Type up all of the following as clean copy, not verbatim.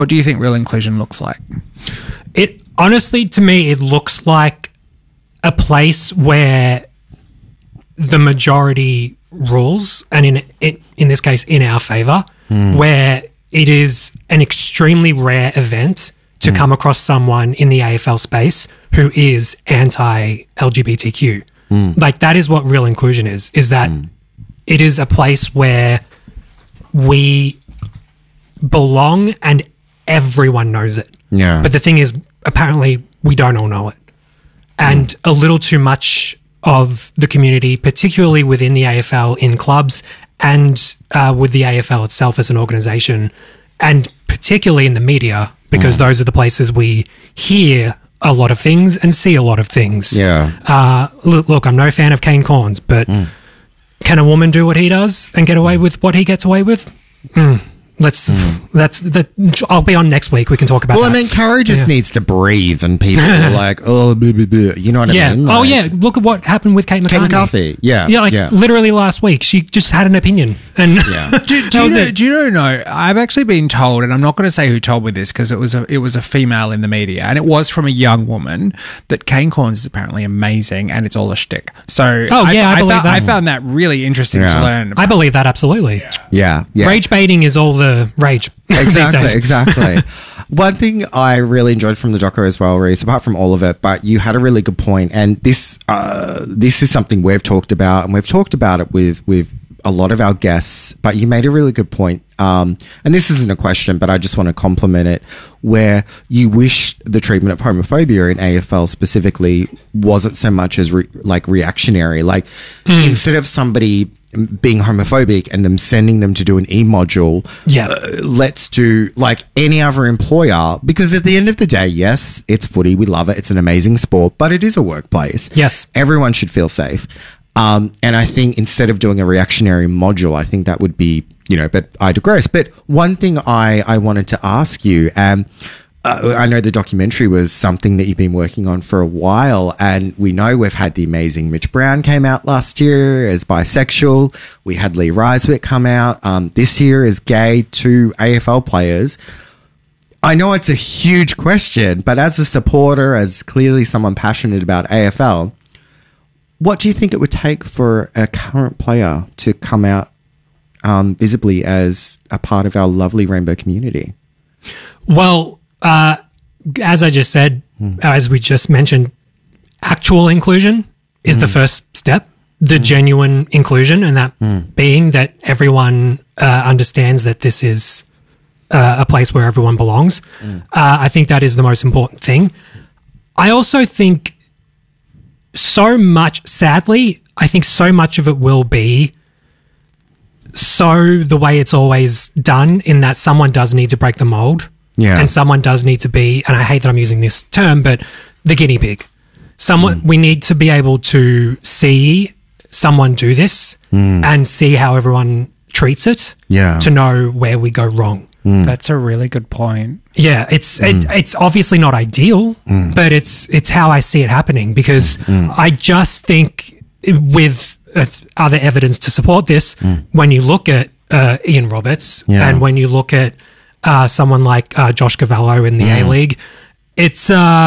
What do you think real inclusion looks like? It honestly, to me, it looks like a place where the majority rules, and in this case, in our favor, where it is an extremely rare event to come across someone in the AFL space who is anti-LGBTQ. Like, that is what real inclusion is that it is a place where we belong and everyone knows it. Yeah. But the thing is, apparently, we don't all know it. And a little too much of the community, particularly within the AFL in clubs and with the AFL itself as an organisation, and particularly in the media, because those are the places we hear a lot of things and see a lot of things. Yeah. Look, I'm no fan of Kane Corns, but can a woman do what he does and get away with what he gets away with? I'll be on next week. We can talk about that. Well, I mean, Carrie just needs to breathe, and people are like, oh, blah, blah, blah. You know what I mean? Like, oh, yeah. Look at what happened with Kate McCarthy. Kate McCarthy, yeah. Yeah, literally last week, she just had an opinion. And Do you know, I've actually been told, and I'm not going to say who told me this because it was a female in the media, and it was from a young woman, that Kane Corns is apparently amazing and it's all a shtick. So I believe that. I found that really interesting to learn about. I believe that absolutely. Yeah. Rage baiting is all the rage. Exactly. One thing I really enjoyed from the doco as well, Reese, apart from all of it, but you had a really good point, and this is something we've talked about, and we've talked about it with a lot of our guests, but you made a really good point, and this isn't a question, but I just want to compliment it, where you wish the treatment of homophobia in AFL specifically wasn't so much as reactionary. Like, instead of somebody being homophobic and them sending them to do an e-module, let's do like any other employer, because at the end of the day, yes, it's footy, we love it, it's an amazing sport, but it is a workplace. Yes. Everyone should feel safe. And I think instead of doing a reactionary module, I think that would be, but I digress. But one thing I wanted to ask you, and I know the documentary was something that you've been working on for a while, and we know we've had the amazing Mitch Brown came out last year as bisexual. We had Lee Ryswick come out this year as gay, 2 AFL players. I know it's a huge question, but as a supporter, as clearly someone passionate about AFL, what do you think it would take for a current player to come out visibly as a part of our lovely rainbow community? Well, as I just said, as we just mentioned, actual inclusion is the first step, the genuine inclusion, and that being that everyone understands that this is a place where everyone belongs. I think that is the most important thing. I also think sadly, I think so much of it will be so the way it's always done, in that someone does need to break the mold. Yeah. And someone does need to be, and I hate that I'm using this term, but the guinea pig. We need to be able to see someone do this and see how everyone treats it to know where we go wrong. That's a really good point. Yeah, it's obviously not ideal, but it's how I see it happening, because I just think with other evidence to support this, when you look at Ian Roberts and when you look at someone like Josh Cavallo in the A-League, it's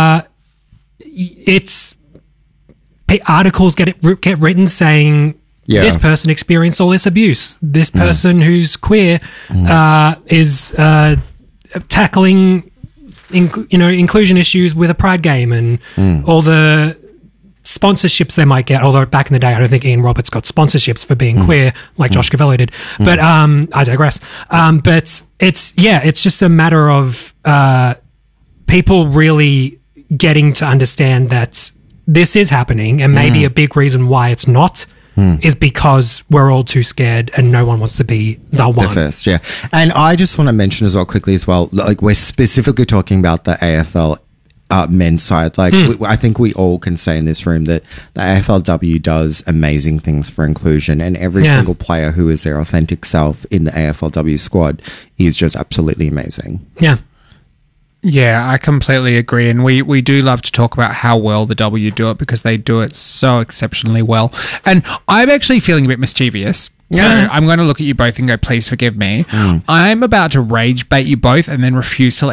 articles get written saying this person experienced all this abuse. This person who's queer is tackling inclusion issues with a pride game and all the sponsorships they might get. Although back in the day, I don't think Ian Roberts got sponsorships for being queer like Josh Cavallo did. But I digress. But it's just a matter of people really getting to understand that this is happening, and maybe a big reason why it's not is because we're all too scared and no one wants to be the one. The first, yeah. And I just want to mention as well quickly as well, like, we're specifically talking about the AFL men's side. Like, I think we all can say in this room that the AFLW does amazing things for inclusion, and every single player who is their authentic self in the AFLW squad is just absolutely amazing. Yeah. Yeah, I completely agree. And we do love to talk about how well the W do it, because they do it so exceptionally well. And I'm actually feeling a bit mischievous So I'm going to look at you both and go, please forgive me. I'm about to rage bait you both and then refuse to let